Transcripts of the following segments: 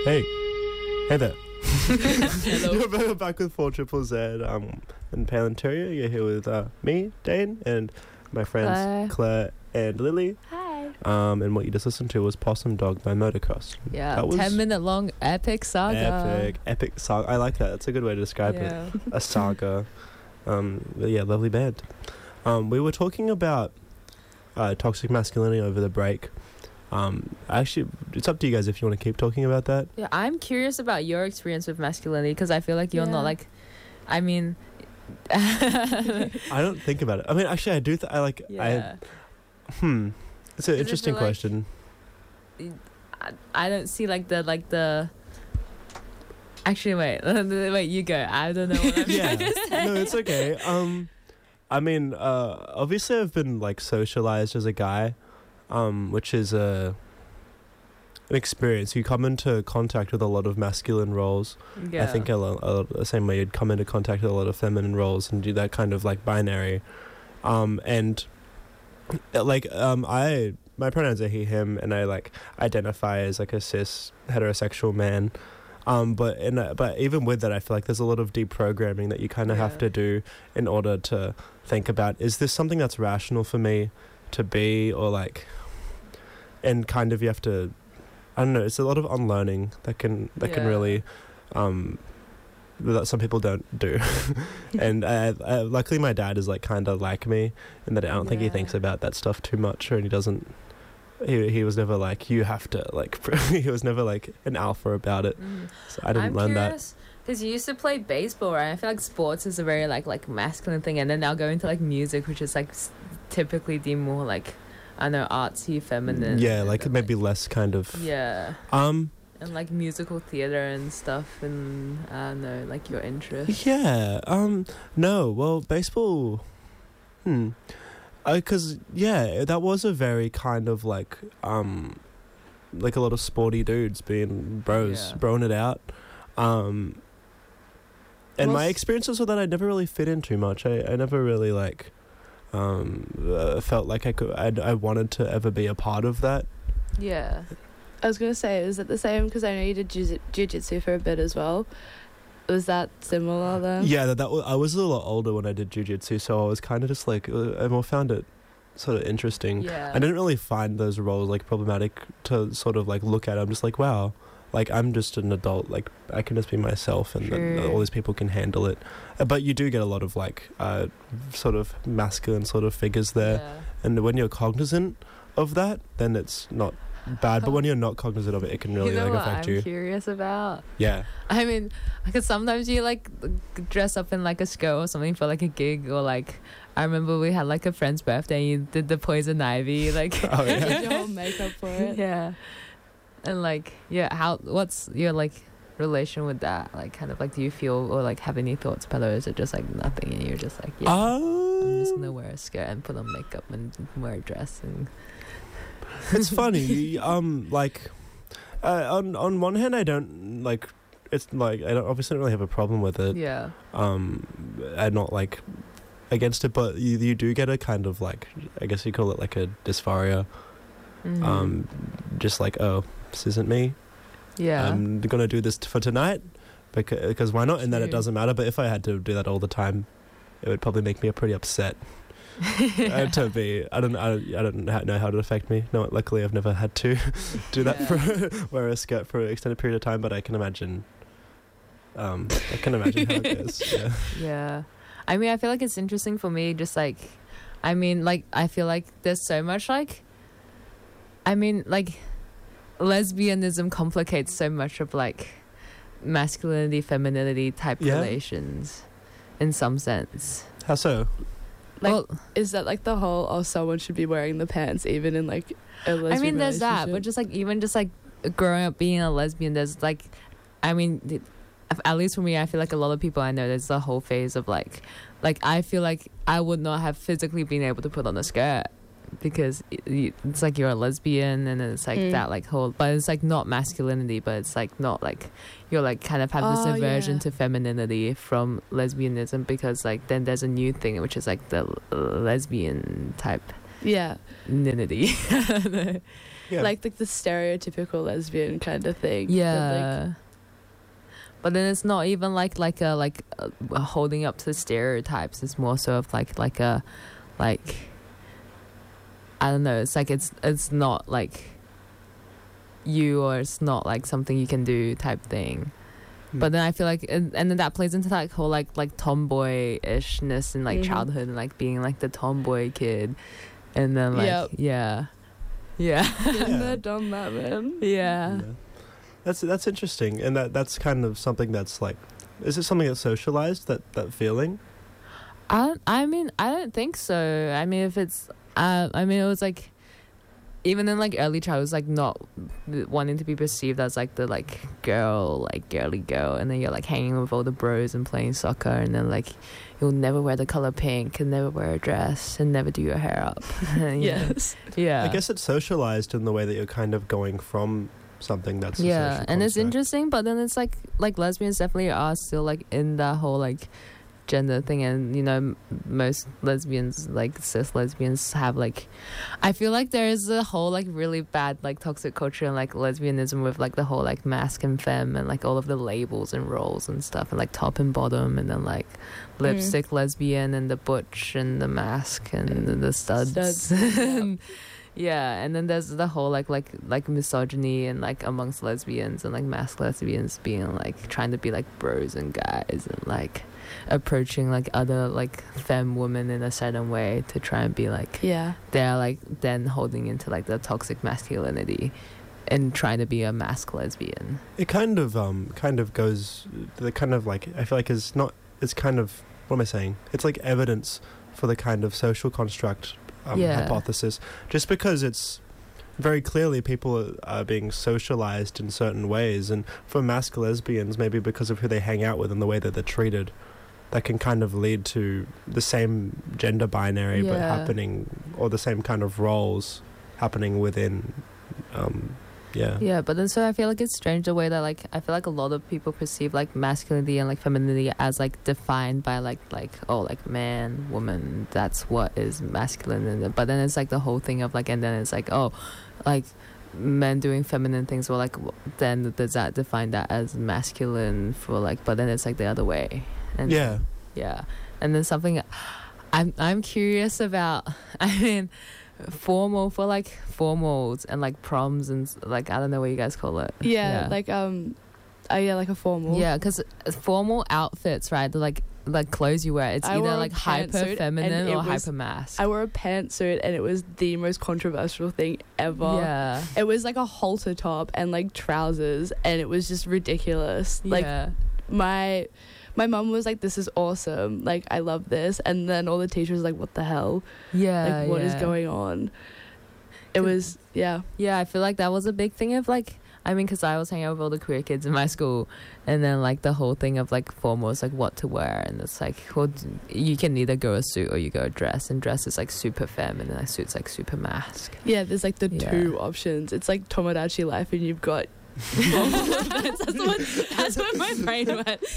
Hey. Hey there. Hello. You're back with 4ZZZ and Palanteria. You're here with me, Dane, and my friends Claire and Lily. Hi. And what you just listened to was Possum Dog by Motocross. Yeah, That was 10-minute long epic saga. Epic saga. I like that. That's a good way to describe it. A saga. Yeah, lovely band. We were talking about toxic masculinity over the break. Actually, it's up to you guys if you want to keep talking about that. Yeah, I'm curious about your experience with masculinity because I feel like you're not like, I mean, I don't think about it. I mean, actually, I do. It's an interesting question. I don't see like the. Actually, wait, you go. I don't know what I'm trying to say. No, it's okay. I mean, obviously, I've been like socialized as a guy, which is an experience. You come into contact with a lot of masculine roles. Yeah. I think the same way you'd come into contact with a lot of feminine roles and do that kind of like binary. And like my pronouns are he, him, and I like identify as like a cis heterosexual man. But even with that, I feel like there's a lot of deprogramming that you kind of have to do in order to think about, is this something that's rational for me to be, or like, and kind of you have to, I don't know, it's a lot of unlearning that can really, that some people don't do. And luckily my dad is like kind of like me in that I don't think he thinks about that stuff too much, or he doesn't. He was never like, you have to like. He was never like an alpha about it. So I didn't learn that. Because you used to play baseball, right? I feel like sports is a very like masculine thing, and then now going to like music, which is like typically the more like, I don't know, artsy, feminine. Yeah, like maybe less kind of. Yeah. And like musical theater and stuff, and I don't know, like your interest. Yeah. No. Well, baseball. Because that was a very kind of like a lot of sporty dudes being broing it out. And my experiences with that, I never really fit in too much. I never really like felt like I wanted to ever be a part of that. Yeah. I was going to say, is it the same? Because I know you did jiu-jitsu for a bit as well. Was that similar then? Yeah, I was a little older when I did jiu-jitsu, so I was kind of just like, I more found it sort of interesting. Yeah. I didn't really find those roles like problematic to sort of like look at. I'm just like, wow, like I'm just an adult, like I can just be myself, and then all these people can handle it. But you do get a lot of like sort of masculine sort of figures there, and when you're cognizant of that, then it's not bad. But when you're not cognizant of it, it can really like affect you. I'm curious about. Yeah. I mean, because sometimes you like dress up in like a skirt or something for like a gig, or like I remember we had like a friend's birthday and you did the poison ivy, like did your whole makeup for it. Yeah. And like what's your like relation with that? Like kind of like, do you feel or like have any thoughts about it, or is it just like nothing and you're just like, I'm just gonna wear a skirt and put on makeup and wear a dress? And it's funny, like on one hand I don't like, it's like I don't obviously don't really have a problem with it. Yeah. I'm not like against it, but you do get a kind of like, I guess you call it like a dysphoria. Just like, oh, this isn't me. Yeah. I'm gonna do this for tonight because why not? And then it doesn't matter. But if I had to do that all the time, it would probably make me pretty upset. To be, I don't know how it would affect me. No, luckily I've never had to do that for wear a skirt for an extended period of time. But I can imagine. How it goes. Yeah. Yeah. I mean, I feel like it's interesting for me. Just like, I mean, like I feel like there's so much like. I mean, like, lesbianism complicates so much of like masculinity, femininity type relations, in some sense. How so? Like, is that like the whole, someone should be wearing the pants even in like a lesbian I mean, there's that, but even just like growing up being a lesbian, there's like, I mean, at least for me, I feel like a lot of people I know, there's the whole phase of like I feel like I would not have physically been able to put on a skirt because it's like you're a lesbian, and then it's like that like whole, but it's like not masculinity, but it's like not like you're like kind of have this aversion to femininity from lesbianism, because like then there's a new thing which is like the lesbian type nidity. Yeah. like the stereotypical lesbian kind of thing. Yeah. But then it's not even like holding up to stereotypes. It's more so of like a like I don't know. It's like it's not like you, or it's not like something you can do type thing. But then I feel like, and then that plays into that whole like tomboyishness in like childhood, and like being like the tomboy kid, and then like yeah. They're done that, man. Yeah. That's interesting, and that's kind of something that's like, is it something that's socialized, that feeling? I mean, I don't think so. I mean, if it's, I mean, it was like, even in like early childhood, it was like not wanting to be perceived as like the like girl, like girly girl, and then you're like hanging with all the bros and playing soccer, and then like you'll never wear the color pink, and never wear a dress, and never do your hair up. Yes. Yeah. I guess it's socialized in the way that you're kind of going from something that's a social and it's construct. interesting, but then it's like lesbians definitely are still like in that whole like gender thing, and you know, most lesbians, like cis lesbians, have like, I feel like there is a whole like really bad like toxic culture and like lesbianism with like the whole like masc and femme and like all of the labels and roles and stuff, and like top and bottom, and then like lipstick lesbian and the butch and the mask and the studs. Yeah, and then there's the whole like misogyny and like amongst lesbians and like masc lesbians being like trying to be like bros and guys, and like approaching like other like femme women in a certain way to try and be like, they're like then holding into like the toxic masculinity and trying to be a masc lesbian. It kind of goes, the kind of like, I feel like it's kind of, what am I saying? It's like evidence for the kind of social construct hypothesis, just because it's very clearly people are being socialized in certain ways, and for masc lesbians, maybe because of who they hang out with and the way that they're treated, that can kind of lead to the same gender binary but happening, or the same kind of roles happening within but then so I feel like it's strange the way that like I feel like a lot of people perceive like masculinity and like femininity as like defined by like oh, like man, woman, that's what is masculine, and but then it's like the whole thing of like, and then it's like, oh, like men doing feminine things, well, like then does that define that as masculine for like, but then it's like the other way. And and then something I'm curious about, I mean, formal for like formals and like proms and like, I don't know what you guys call it. Like like a formal. Yeah, because formal outfits, right? They're like clothes you wear, it's either like hyper feminine or hyper masc. I wore a pantsuit and it was the most controversial thing ever. Yeah, it was like a halter top and like trousers, and it was just ridiculous. Like my mum was like, this is awesome, like I love this, and then all the teachers were like, what the hell, like what is going on? It was I feel like that was a big thing of like, I mean, because I was hanging out with all the queer kids in my school, and then like the whole thing of like formal is like what to wear, and it's like, well, you can either go a suit or you go a dress, and dress is like super femme, and then a suit's like super masc. There's like the two options. It's like Tomodachi Life, and you've got that's what my brain went. And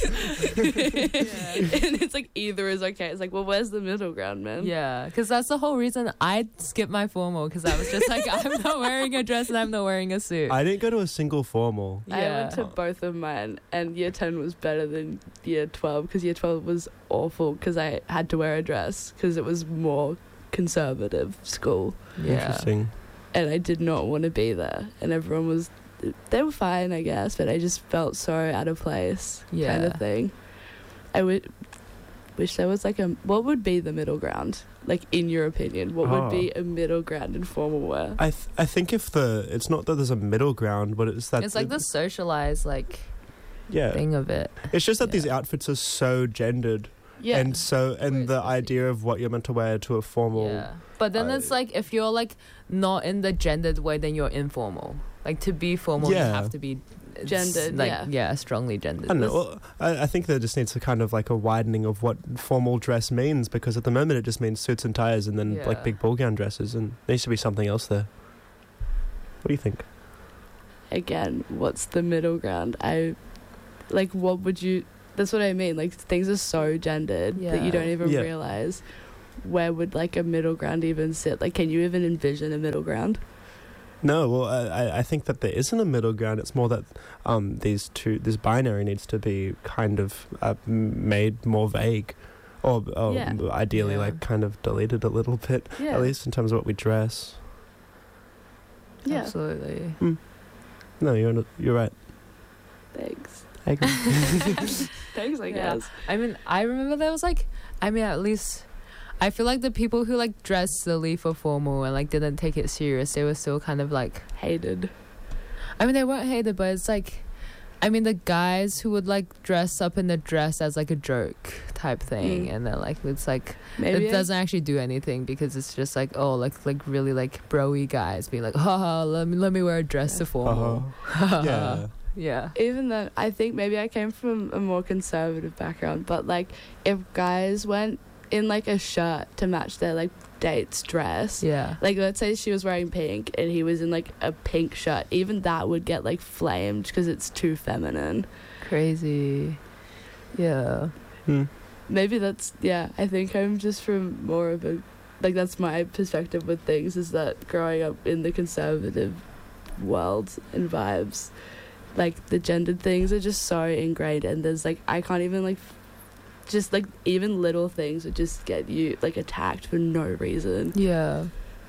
it's like either is okay. It's like, well, where's the middle ground, man? Yeah, because that's the whole reason I skipped my formal, because I was just like, I'm not wearing a dress and I'm not wearing a suit. I didn't go to a single formal. I went to both of mine, and year 10 was better than year 12, because year 12 was awful because I had to wear a dress because it was more conservative school. Interesting. And I did not want to be there, and everyone was, they were fine, I guess, but I just felt so out of place, kind of thing. I would wish there was like what would be the middle ground, like in your opinion? What would be a middle ground in formal wear? I think it's not that there's a middle ground, but it's that it's like the socialized like thing of it. It's just that these outfits are so gendered. And the idea of what you're meant to wear to a formal. But then it's like, if you're like not in the gendered way, then you're informal. Like to be formal, you have to be gendered. Like strongly gendered. I don't know. Well, I think there just needs to kind of like a widening of what formal dress means, because at the moment it just means suits and ties and then like big ball gown dresses, and there needs to be something else there. What do you think? Again, what's the middle ground? What would you? That's what I mean. Like, things are so gendered that you don't even realize. Where would like a middle ground even sit? Like, can you even envision a middle ground? No, well, I think that there isn't a middle ground. It's more that this binary needs to be kind of made more vague, or ideally Yeah. like kind of deleted a little bit, Yeah. at least in terms of what we dress. Yeah. Absolutely. No, you're right. Thanks. I agree. Thanks, I Yeah. guess. I mean, I remember there was like, I mean, at least I feel like the people who like dressed silly for formal and like didn't take it serious, they were still kind of like, Hated. I mean, they weren't hated, but it's like, I mean, the guys who would like dress up in the dress as like a joke type thing, and then like it's like Maybe it doesn't actually do anything because it's just like, oh, like really like bro-y guys being like, haha, let me wear a dress to formal. Yeah. Yeah. Even though I think maybe I came from a more conservative background, but like if guys went in like a shirt to match their like date's dress, Yeah. like let's say she was wearing pink and he was in like a pink shirt, even that would get like flamed because it's too feminine. Crazy. Yeah. Maybe that's, yeah, I think I'm just from more of a, like that's my perspective with things, is that growing up in the conservative world and vibes, like the gendered things are just so ingrained, and there's like I can't even like just like even little things would just get you like attacked for no reason. Yeah.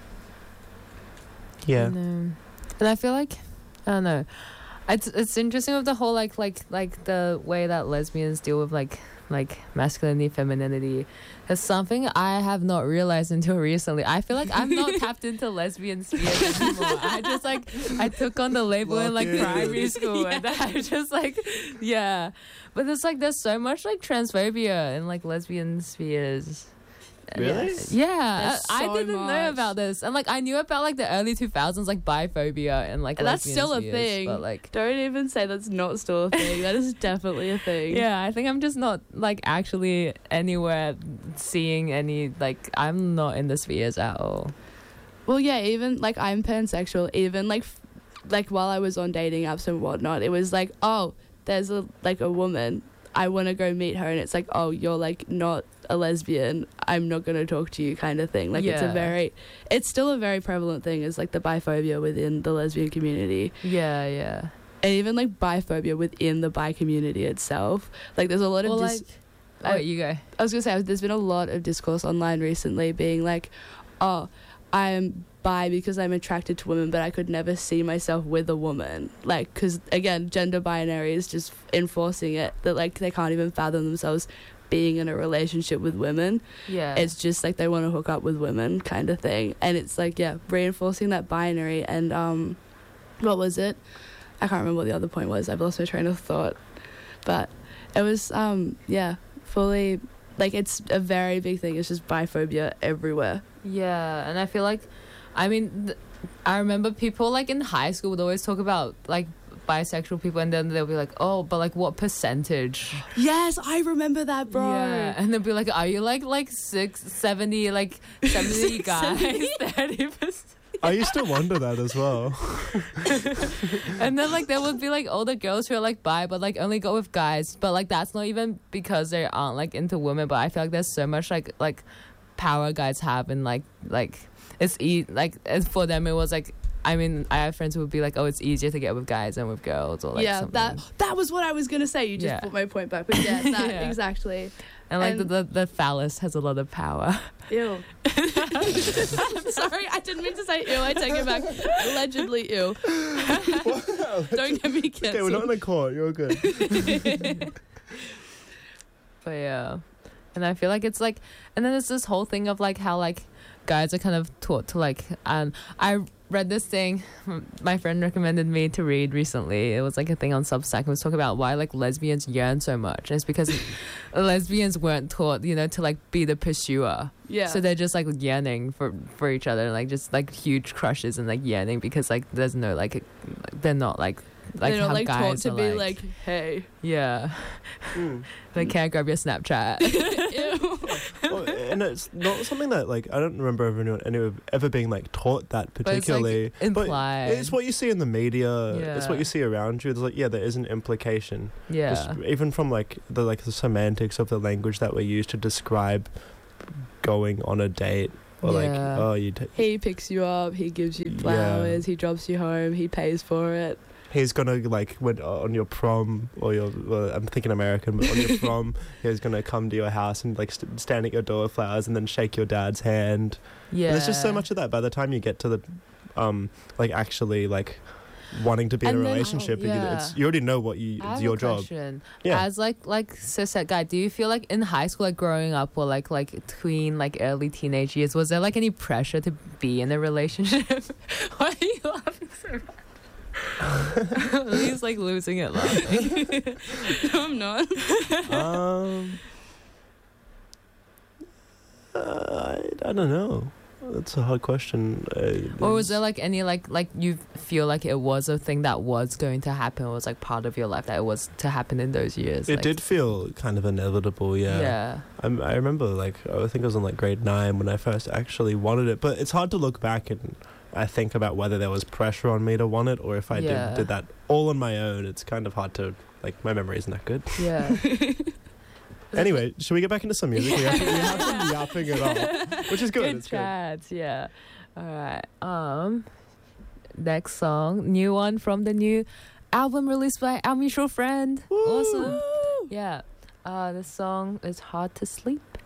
Yeah. And I feel like, I don't know, it's interesting with the whole like the way that lesbians deal with like masculinity, femininity. It's something I have not realized until recently. I feel like I'm not tapped into lesbian spheres anymore. I just like I took on the label in like primary school, and I just like but it's like there's so much like transphobia in like lesbian spheres. Really? Yeah, There's I so didn't know much. about this, and like I knew about like the early 2000s like biphobia and like And that's lesbian still a spheres, thing. but like Don't even say that's not still a thing. That is definitely a thing. yeah, I think I'm just not like actually anywhere seeing any like I'm not in the spheres at all. Well, yeah, even like I'm pansexual. Even like while I was on dating apps and whatnot, it was like, oh, there's a woman. I want to go meet her, and it's like, oh, you're like not a lesbian. I'm not going to talk to you, kind of thing. Like it's still a very prevalent thing. Is like the biphobia within the lesbian community. Yeah. And even like biphobia within the bi community itself. Like there's a lot of Wait, you go. I was gonna say there's been a lot of discourse online recently being like, oh, I'm bi because I'm attracted to women, but I could never see myself with a woman. Like, because again, gender binary is just enforcing it, that like they can't even fathom themselves being in a relationship with women. Yeah. It's just like they want to hook up with women, kind of thing. And it's like, yeah, reinforcing that binary. And what was it? I can't remember what the other point was. I've lost my train of thought. But it was fully like it's a very big thing. It's just biphobia everywhere. Yeah, and I feel like, I mean, I remember people like in high school would always talk about like bisexual people, and then they'll be like, oh, but like what percentage? Yes, I remember that, bro. Yeah, and they'll be like, are you like 70 like 70 guys, 30%? I used to wonder that as well. And then like there would be like older girls who are like bi but like only go with guys, but like that's not even because they aren't like into women, but I feel like there's so much like power guys have, and like it's for them it was like, I mean, I have friends who would be like, oh, it's easier to get with guys than with girls, or like something. that was what I was gonna say. You just put my point back, but yeah, that Yeah. Exactly. And like the phallus has a lot of power. Ew. I'm sorry, I didn't mean to say ew. I take it back. Allegedly ew. Don't get me cancelled. Okay, we're not in a court. You're good. But yeah, and I feel like it's like, and then there's this whole thing of like how like guys are kind of taught to like, I read this thing my friend recommended me to read recently. It was like a thing on Substack. It was talking about why like lesbians yearn so much, and it's because lesbians weren't taught, to like be the pursuer. Yeah. So they're just like yearning for each other, like just like huge crushes and like yearning because like there's no like they're not like they're not how like taught guys to are, be like, hey. yeah. They can't grab your Snapchat. Ew. Well, and it's not something that like I don't remember anyone ever being like taught that particularly. But it's like implied. But it's what you see in the media. Yeah. It's what you see around you. It's like there is an implication. Yeah. Just even from like the semantics of the language that we use to describe going on a date Or like, Yeah. oh, He picks you up, he gives you flowers, he drops you home, he pays for it. he's gonna like when on your prom or your I'm thinking American, but on your prom he's gonna come to your house and like stand at your door with flowers and then shake your dad's hand. Yeah. And there's just so much of that by the time you get to the like actually like wanting to be in And a then- relationship. yeah. You already know what I it's have your a job. question. Yeah. As like cis het guy, do you feel like in high school, like growing up or like tween, like early teenage years, was there like any pressure to be in a relationship? Why are you laughing so much? He's like losing it laughing. No, I'm not. I don't know. That's a hard question. Or was there like any like you feel like it was a thing that was going to happen, or was like part of your life that it was to happen in those years? It like, did feel kind of inevitable, yeah. Yeah. I remember like I think I was in like grade 9 when I first actually wanted it, but it's hard to look back and I think about whether there was pressure on me to want it or if I did that all on my own. It's kind of hard to like, my memory isn't that good. Yeah. Anyway, should we get back into some music? We have been yapping it up, which is good. Good It's chats, yeah. All right. Next song, new one from the new album released by our mutual friend. Woo! Awesome. Yeah. The song is Hard to Sleep.